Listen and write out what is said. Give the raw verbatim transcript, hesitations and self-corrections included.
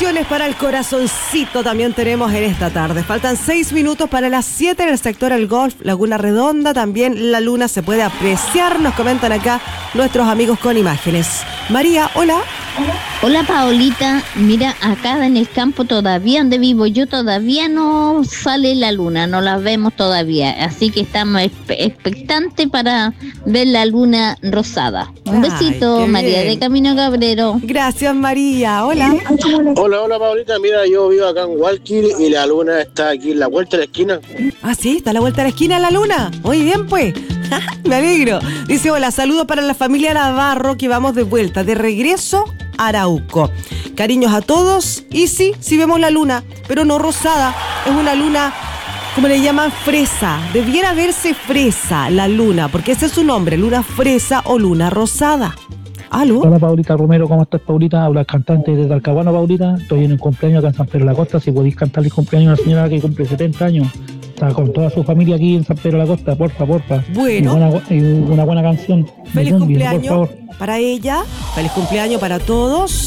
Canciones para el corazoncito también tenemos en esta tarde. Faltan seis minutos para las siete en el sector El Golf, Laguna Redonda. También la luna se puede apreciar, nos comentan acá nuestros amigos con imágenes. María, hola. Hola Paolita, mira, acá en el campo todavía donde vivo yo todavía no sale la luna, no la vemos todavía, así que estamos expectantes para ver la luna rosada. Un Ay, besito, María bien. De Camino Cabrero. Gracias María, hola. Hola, hola Paolita, mira, yo vivo acá en Gualquil y la luna está aquí en la vuelta de la esquina. Ah, sí, está a la vuelta de la esquina la luna. Muy bien, pues. Me alegro. Dice, hola, saludos para la familia Navarro que vamos de vuelta, de regreso a Arauco. Cariños a todos. Y sí, sí vemos la luna, pero no rosada. Es una luna, como le llaman, fresa. Debiera verse fresa la luna, porque ese es su nombre, luna fresa o luna rosada. ¿Aló? Hola Paulita Romero, ¿cómo estás Paulita? Habla el cantante de Talcahuano, Paulita. Estoy en el cumpleaños acá en San Pedro de la Costa. Si podéis cantarle el cumpleaños a una señora que cumple setenta años. Está con toda su familia aquí en San Pedro de la Costa, porfa, porfa. Bueno. Y una, y una buena canción. Feliz cumbia, cumpleaños para ella. Feliz cumpleaños para todos.